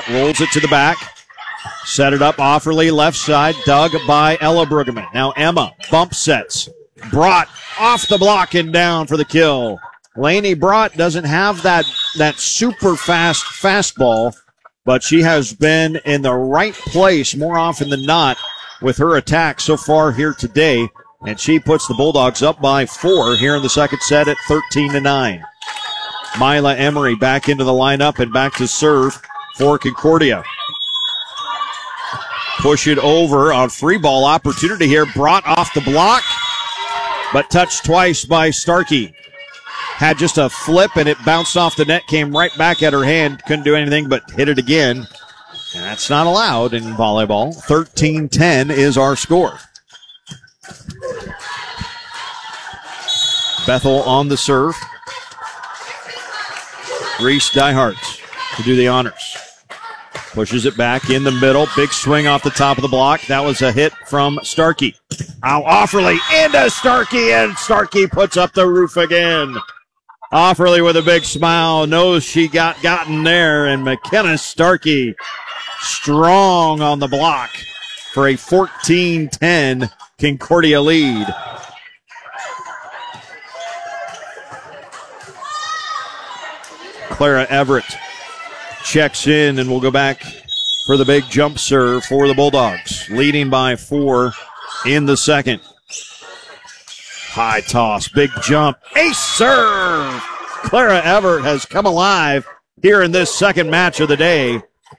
Brought rolls it to the back. Set it up, Offerly left side, dug by Ella Brueggemann. Now Emma, bump sets. Brought off the block and down for the kill. Lainey Brought doesn't have that super fast fastball, but she has been in the right place more often than not with her attack so far here today. And she puts the Bulldogs up by 4 here in the second set at 13-9. Mila Emery back into the lineup and back to serve for Concordia. Push it over on free ball opportunity here. Brought off the block, but touched twice by Starkey. Had just a flip and it bounced off the net, came right back at her hand. Couldn't do anything but hit it again. And that's not allowed in volleyball. 13-10 is our score. Bethel on the serve. Reese Diehart to do the honors. Pushes it back in the middle. Big swing off the top of the block. That was a hit from Starkey. Now Offerly into Starkey, and Starkey puts up the roof again. Offerly with a big smile, knows she gotten there, and McKenna Starkey strong on the block for a 14-10 Concordia lead. Clara Everett checks in, and we'll go back for the big jump serve for the Bulldogs, leading by 4 in the second. High toss, big jump, ace serve. Clara Everett has come alive here in this second match of the day.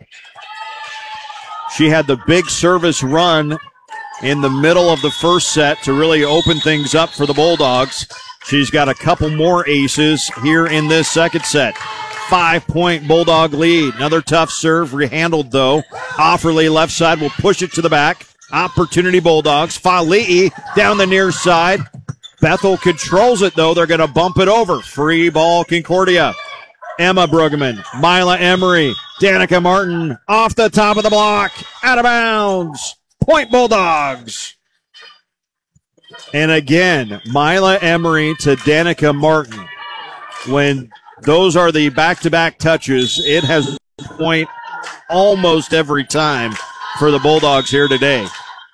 She had the big service run in the middle of the first set to really open things up for the Bulldogs. She's got a couple more aces here in this second set. 5-point Bulldog lead. Another tough serve, rehandled though. Offerly left side will push it to the back. Opportunity Bulldogs. Fali'i down the near side. Bethel controls it though. They're going to bump it over. Free ball Concordia. Emma Brueggemann, Mila Emery, Danica Martin off the top of the block. Out of bounds. Point Bulldogs. And again, Mila Emery to Danica Martin. When those are the back-to-back touches, it has point almost every time for the Bulldogs here today.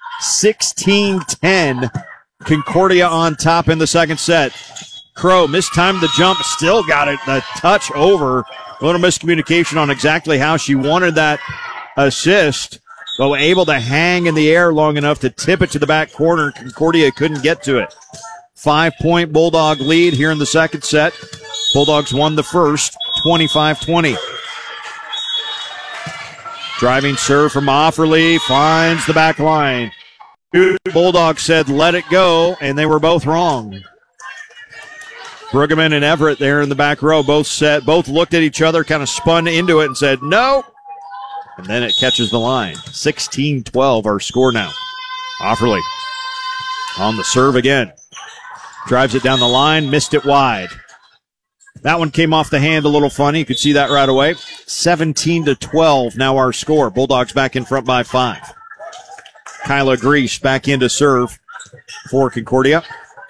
16-10, Concordia on top in the second set. Crow mistimed the jump, still got it, the touch over. A little miscommunication on exactly how she wanted that assist, but able to hang in the air long enough to tip it to the back corner. Concordia couldn't get to it. 5-point Bulldog lead here in the second set. Bulldogs won the first, 25-20. Driving serve from Offerly, finds the back line. Bulldogs said let it go, and they were both wrong. Brueggemann and Everett there in the back row both looked at each other, kind of spun into it and said no. And then it catches the line. 16-12 our score now. Offerly on the serve again. Drives it down the line, missed it wide. That one came off the hand a little funny. You could see that right away. 17-12 now our score. Bulldogs back in front by 5. Kyla Grease back in to serve for Concordia.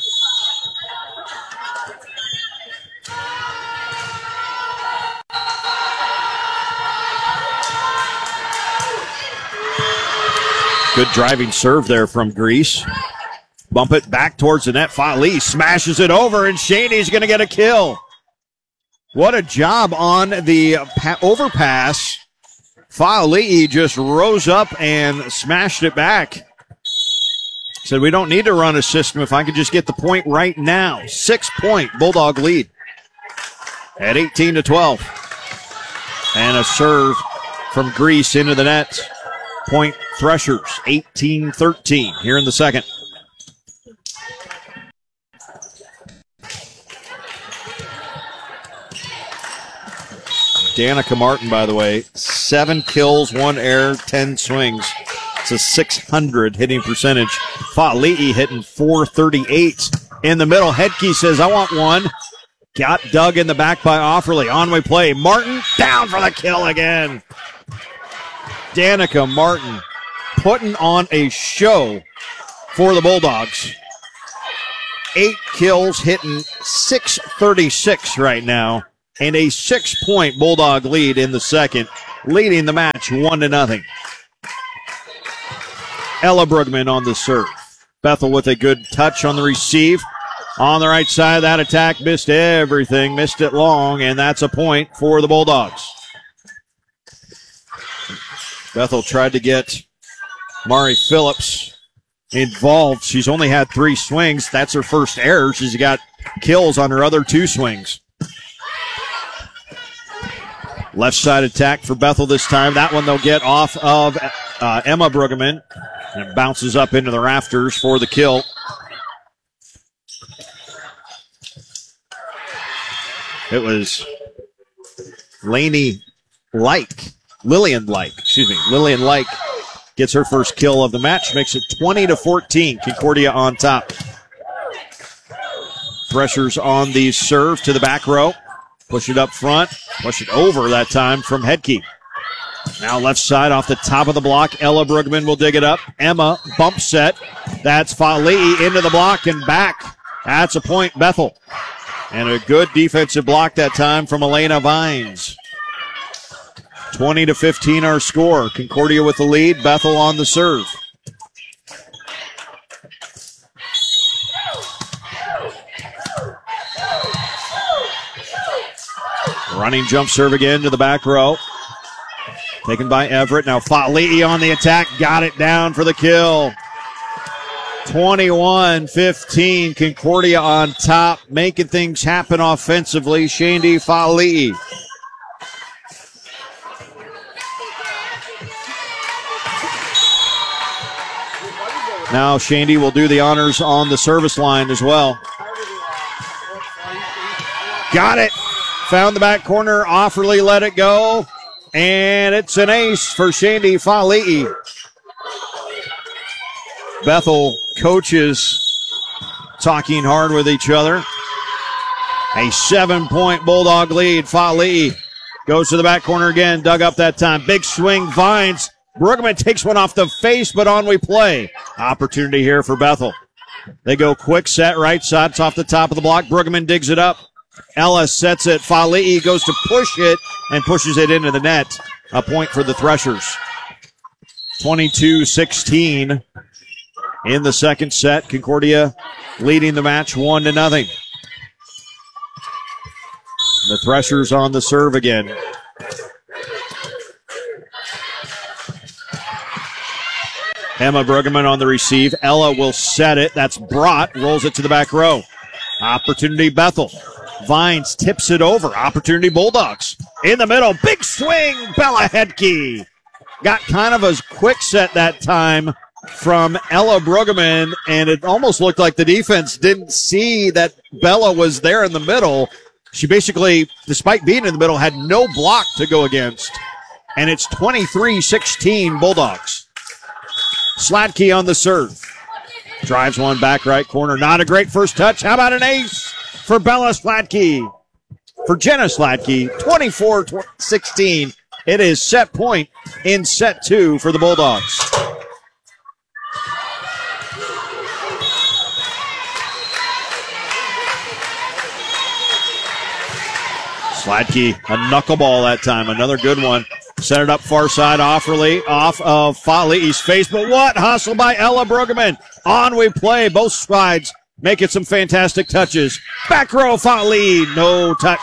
Good driving serve there from Grease. Bump it back towards the net. Fali smashes it over, and Shaney's going to get a kill. What a job on the overpass. Fali just rose up and smashed it back. Said, we don't need to run a system if I could just get the point right now. 6-point Bulldog lead at 18-12. And a serve from Grease into the net. Point Threshers, 18-13 here in the second. Danica Martin, by the way, 7 kills, 1 error, 10 swings. It's a 600 hitting percentage. Fali'i hitting 438 in the middle. Hedke says, I want one. Got dug in the back by Offerly. On-way play. Martin down for the kill again. Danica Martin putting on a show for the Bulldogs. 8 kills, hitting 636 right now. And a 6-point Bulldog lead in the second. leading the match 1-0. Ella Brugman on the serve. Bethel with a good touch on the receive. On the right side of that attack, missed everything, missed it long, and that's a point for the Bulldogs. Bethel tried to get Mari Phillips involved. She's only had 3 swings. That's her first error. She's got kills on her other 2 swings. Left side attack for Bethel this time. That one they'll get off of Emma Bruggeman. And it bounces up into the rafters for the kill. It was Lillian Like. Lillian Like gets her first kill of the match, makes it 20-14. Concordia on top. Threshers on the serve to the back row. Push it up front. Push it over that time from Hedke. Now left side off the top of the block. Ella Brugman will dig it up. Emma bump set. That's Fali'i into the block and back. That's a point, Bethel. And a good defensive block that time from Elena Vines. 20-15 our score. Concordia with the lead. Bethel on the serve. Running jump serve again to the back row. Taken by Everett. Now Fali'i on the attack. Got it down for the kill. 21-15. Concordia on top. Making things happen offensively. Shandy Fali'i. Now Shandy will do the honors on the service line as well. Got it. Found the back corner. Offerly let it go. And it's an ace for Shandy Fali'i. Bethel coaches talking hard with each other. A 7-point Bulldog lead. Fali'i goes to the back corner again. Dug up that time. Big swing. Vines. Brugman takes one off the face, but on we play. Opportunity here for Bethel. They go quick set right side. It's off the top of the block. Brugman digs it up. Ella sets it. Fali'i goes to push it and pushes it into the net. A point for the Threshers. 22-16 in the second set. Concordia leading the match 1-0. The Threshers on the serve again. Emma Bruggeman on the receive. Ella will set it. That's Brott. Rolls it to the back row. Opportunity Bethel. Vines tips it over. Opportunity Bulldogs. In the middle. Big swing. Bella Hedke. Got kind of a quick set that time from Ella Bruggeman, and it almost looked like the defense didn't see that Bella was there in the middle. She basically, despite being in the middle, had no block to go against. And it's 23-16 Bulldogs. Slatke on the serve. Drives one back right corner. Not a great first touch. How about an ace for Bella Slatke? For Jenna Slatke, 24-16. It is set point in set 2 for the Bulldogs. Slatke, a knuckleball that time. Another good one. Set it up far side, Offerly, off of Fali'i's face. But what hustle by Ella Bruggeman. On we play. Both sides making some fantastic touches. Back row, Fali'i, no touch.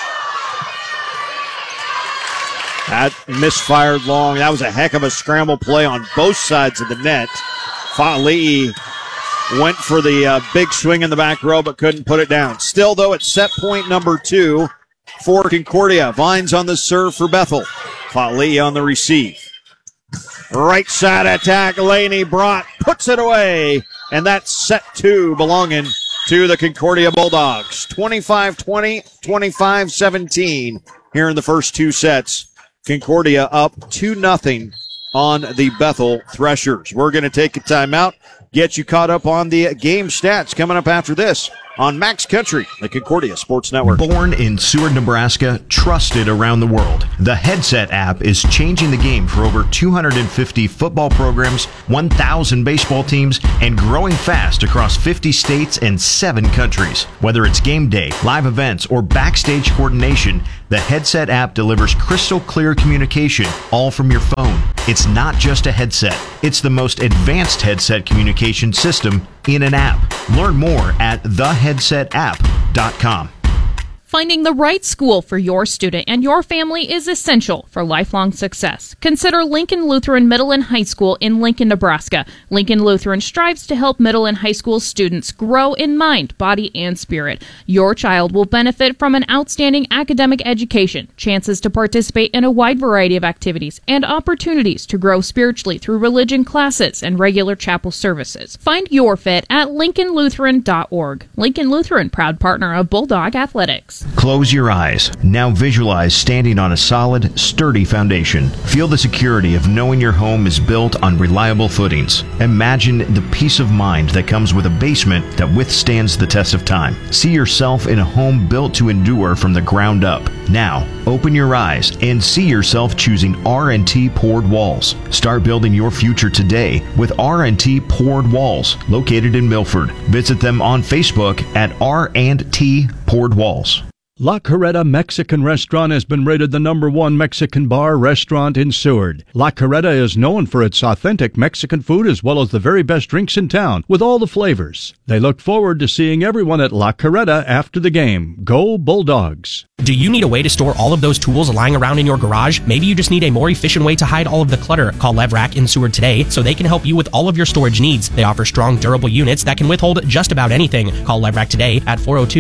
That misfired long. That was a heck of a scramble play on both sides of the net. Fali'i went for the big swing in the back row, but couldn't put it down. Still, though, it's set point number 2 for Concordia. Vines on the serve for Bethel. Fali'i on the receive. Right side attack. Laney Brott puts it away. And that's set 2 belonging to the Concordia Bulldogs. 25-20, 25-17 here in the first 2 sets. Concordia up 2-0 on the Bethel Threshers. We're going to take a timeout, get you caught up on the game stats coming up after this on Max Country, the Concordia Sports Network. Born in Seward, Nebraska, trusted around the world, the Headset app is changing the game for over 250 football programs, 1,000 baseball teams, and growing fast across 50 states and 7 countries. Whether it's game day, live events, or backstage coordination, the Headset app delivers crystal clear communication, all from your phone. It's not just a headset. It's the most advanced headset communication system in an app. Learn more at theheadsetapp.com. Finding the right school for your student and your family is essential for lifelong success. Consider Lincoln Lutheran Middle and High School in Lincoln, Nebraska. Lincoln Lutheran strives to help middle and high school students grow in mind, body, and spirit. Your child will benefit from an outstanding academic education, chances to participate in a wide variety of activities, and opportunities to grow spiritually through religion classes and regular chapel services. Find your fit at lincolnlutheran.org. Lincoln Lutheran, proud partner of Bulldog Athletics. Close your eyes. Now visualize standing on a solid, sturdy foundation. Feel the security of knowing your home is built on reliable footings. Imagine the peace of mind that comes with a basement that withstands the test of time. See yourself in a home built to endure from the ground up. Now, open your eyes and see yourself choosing R&T Poured Walls. Start building your future today with R&T Poured Walls, located in Milford. Visit them on Facebook at R&T Poured Walls. La Carreta Mexican Restaurant has been rated the #1 Mexican bar restaurant in Seward. La Carreta is known for its authentic Mexican food as well as the very best drinks in town with all the flavors. They look forward to seeing everyone at La Carreta after the game. Go Bulldogs! Do you need a way to store all of those tools lying around in your garage? Maybe you just need a more efficient way to hide all of the clutter. Call Levrack in Seward today so they can help you with all of your storage needs. They offer strong, durable units that can withhold just about anything. Call Levrack today at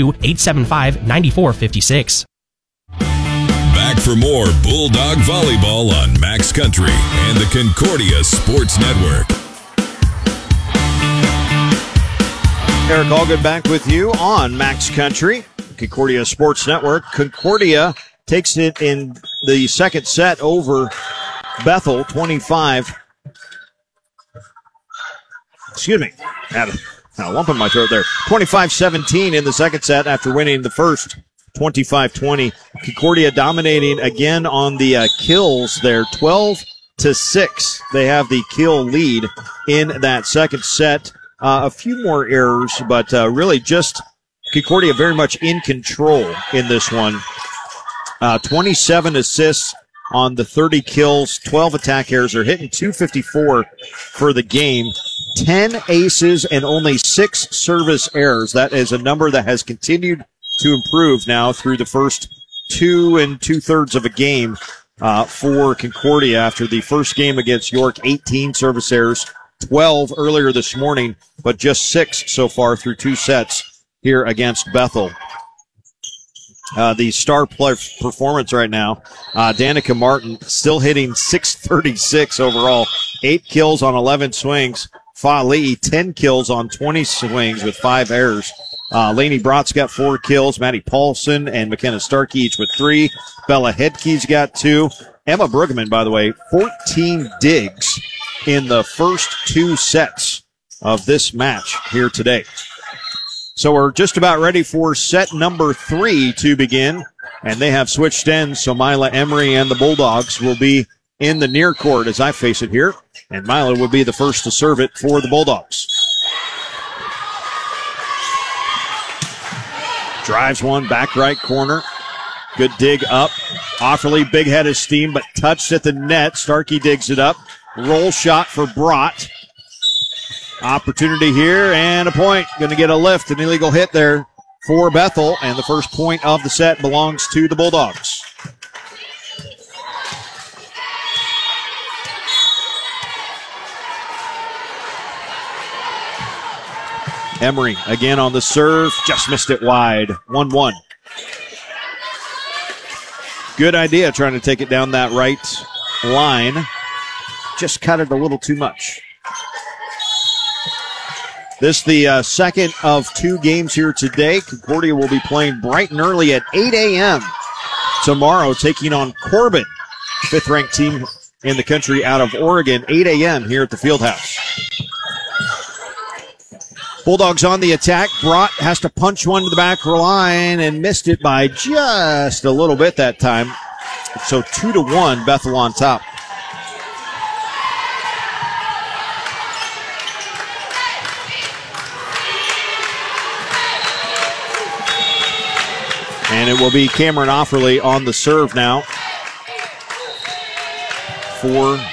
402-875-9456. Back for more Bulldog Volleyball on Max Country and the Concordia Sports Network. Eric Allgood back with you on Max Country, Concordia Sports Network. Concordia takes it in the second set over Bethel, 25. Excuse me. Had a lump in my throat there. 25-17 in the second set after winning the first, 25-20. Concordia dominating again on the kills there, 12-6. They have the kill lead in that second set. A few more errors, but really just Concordia very much in control in this one. 27 assists on the 30 kills, 12 attack errors. They're hitting .254 for the game. 10 aces and only 6 service errors. That is a number that has continued to improve now through the first 2 2/3 of a game for Concordia after the first game against York, 18 service errors, 12 earlier this morning, but just 6 so far through 2 sets here against Bethel. The star player performance right now, Danica Martin still hitting .636 overall, 8 kills on 11 swings. Fa Lee, 10 kills on 20 swings with 5 errors. Lainey Brott's got 4 kills. Maddie Paulson and McKenna Starkey each with 3. Bella Hedke's got 2. Emma Brueggemann, by the way, 14 digs in the first 2 sets of this match here today. So we're just about ready for set number 3 to begin, and they have switched ends, so Mila Emery and the Bulldogs will be in the near court as I face it here, and Mila will be the first to serve it for the Bulldogs. Drives one, back right corner. Good dig up. Offerly, big head of steam, but touched at the net. Starkey digs it up. Roll shot for Brott. Opportunity here, and a point. Going to get a lift, an illegal hit there for Bethel, and the first point of the set belongs to the Bulldogs. Emery again on the serve, just missed it wide. 1-1. Good idea trying to take it down that right line. Just cut it a little too much. This the second of 2 games here today. Concordia will be playing bright and early at 8 a.m. tomorrow, taking on Corbin, 5th-ranked team in the country out of Oregon, 8 a.m. here at the Fieldhouse. Bulldogs on the attack. Brott has to punch one to the back line and missed it by just a little bit that time. So 2-1, Bethel on top. And it will be Cameron Offerly on the serve now for